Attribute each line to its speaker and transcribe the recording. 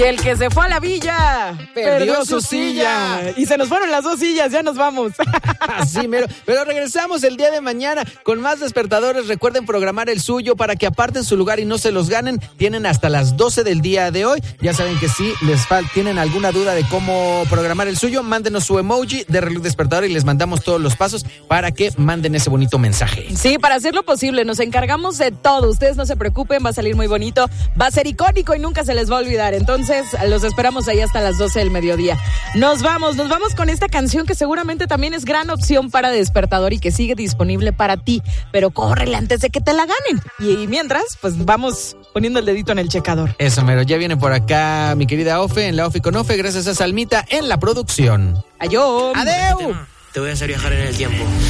Speaker 1: El que se fue a la villa perdió su silla. Y se nos fueron las 2 sillas, ya nos vamos.
Speaker 2: Así mero. Pero regresamos el día de mañana con más despertadores. Recuerden programar el suyo para que aparten su lugar y no se los ganen. Tienen hasta las 12 del día de hoy. Ya saben que si tienen alguna duda de cómo programar el suyo, mándenos su emoji de reloj despertador y les mandamos todos los pasos para que manden ese bonito mensaje.
Speaker 1: Sí, para hacerlo posible, nos encargamos de todo. Ustedes no se preocupen, va a salir muy bonito, va a ser icónico y nunca se les va a olvidar. Entonces, los esperamos ahí hasta las 12 del mediodía. Nos vamos con esta canción que seguramente también es gran opción para despertador y que sigue disponible para ti. Pero córrele antes de que te la ganen. Y mientras, pues vamos poniendo el dedito en el checador.
Speaker 2: Eso mero, ya viene por acá mi querida Ofe, en la Ofe con Ofe, gracias a Salmita en la producción.
Speaker 1: Adiós.
Speaker 2: Adeu.
Speaker 3: Te voy a hacer viajar en el tiempo.